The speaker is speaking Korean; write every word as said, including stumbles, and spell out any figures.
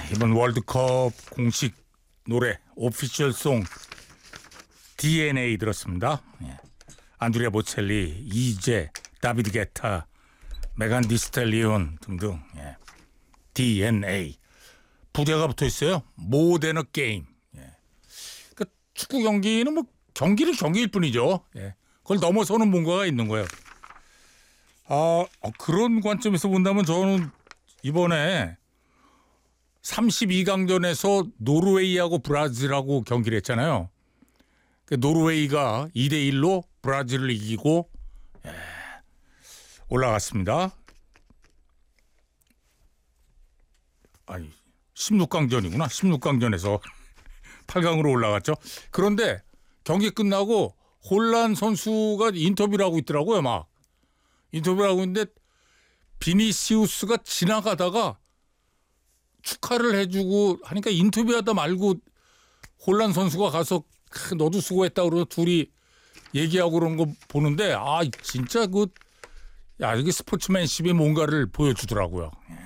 이번 월드컵 공식 노래 오피셜 송 디엔에이 들었습니다. 예. 안드레아 보첼리, 이제, 다비드 게타, 메간 디스텔리온 등등. 예. 디엔에이 부제가 붙어 있어요. 모데너 게임. 예. 그 축구 경기는 뭐 경기는 경기일 뿐이죠. 예. 그걸 넘어서는 뭔가가 있는 거예요. 아, 그런 관점에서 본다면 저는 이번에 삼십이 강전에서 노르웨이하고 브라질하고 경기를 했잖아요. 그 노르웨이가 이 대 일로 브라질을 이기고 예, 올라갔습니다. 아니, 십육 강전이구나. 십육 강전에서 팔 강으로 올라갔죠. 그런데 경기 끝나고 홀란 선수가 인터뷰를 하고 있더라고요. 막 인터뷰를 하고 있는데 비니시우스가 지나가다가 축하를 해주고 하니까 인터뷰하다 말고 홀란 선수가 가서 너도 수고했다 그러고 둘이 얘기하고 그런 거 보는데 아 진짜 그 야, 이게 스포츠맨십이 뭔가를 보여주더라고요. 예.